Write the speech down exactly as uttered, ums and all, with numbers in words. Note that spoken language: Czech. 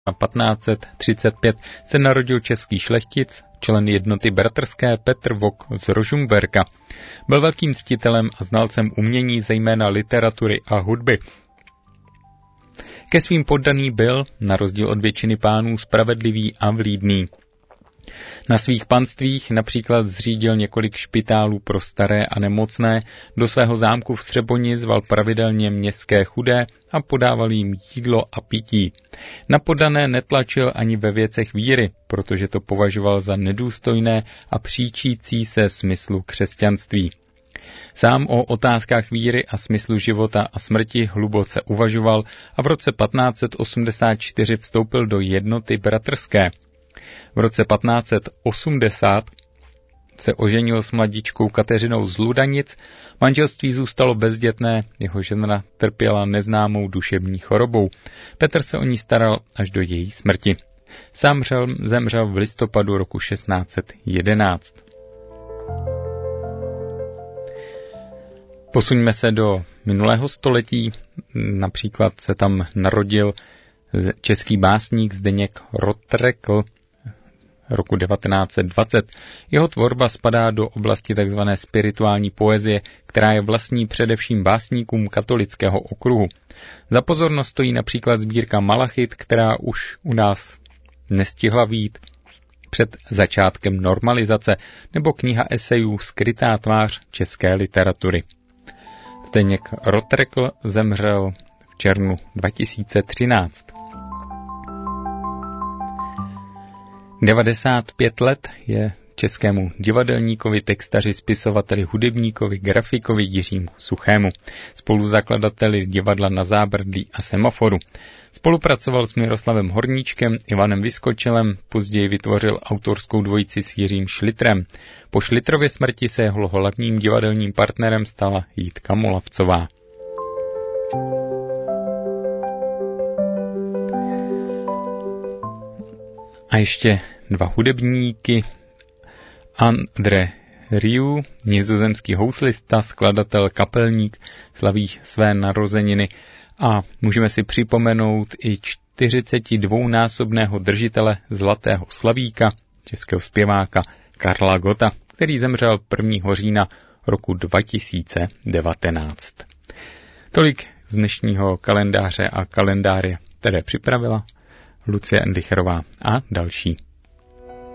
patnáct set třicet pět se narodil český šlechtic, člen jednoty bratrské Petr Vok z Rožmberka. Byl velkým ctitelem a znalcem umění, zejména literatury a hudby. Ke svým poddaným byl, na rozdíl od většiny pánů, spravedlivý a vlídný. Na svých panstvích například zřídil několik špitálů pro staré a nemocné, do svého zámku v Třeboni zval pravidelně městské chudé a podával jim jídlo a pití. Na poddané netlačil ani ve věcech víry, protože to považoval za nedůstojné a příčící se smyslu křesťanství. Sám o otázkách víry a smyslu života a smrti hluboce uvažoval a v roce patnáct set osmdesát čtyři vstoupil do jednoty bratrské. V roce patnáct set osmdesát se oženil s mladičkou Kateřinou z Ludanic, manželství zůstalo bezdětné, jeho žena trpěla neznámou duševní chorobou. Petr se o ní staral až do její smrti. Sám zemřel v listopadu roku šestnáct set jedenáct. Posuňme se do minulého století, například se tam narodil český básník Zdeněk Rotrekl roku devatenáct set dvacet. Jeho tvorba spadá do oblasti tzv. Spirituální poezie, která je vlastní především básníkům katolického okruhu. Za pozornost stojí například sbírka Malachit, která už u nás nestihla vyjít před začátkem normalizace, nebo kniha esejů Skrytá tvář české literatury. Zdeněk Rotrekl zemřel v červnu dva tisíce třináct. devadesát pět let je českému divadelníkovi, textaři, spisovateli, hudebníkovi, grafikovi Jiřímu Suchému, spoluzakladateli divadla Na zábradlí a Semaforu. Spolupracoval s Miroslavem Horníčkem, Ivanem Vyskočilem, později vytvořil autorskou dvojici s Jiřím Šlitrem. Po Šlitrově smrti se jeho hlavním divadelním partnerem stala Jitka Molavcová. A ještě dva hudebníky. André Rieu, nizozemský houslista, skladatel, kapelník, slaví své narozeniny a můžeme si připomenout i čtyřicetidvounásobného držitele Zlatého slavíka, českého zpěváka Karla Gotta, který zemřel prvního října roku dva tisíce devatenáct. Tolik z dnešního kalendáře a kalendáře, které připravila Lucie Endicherová a další.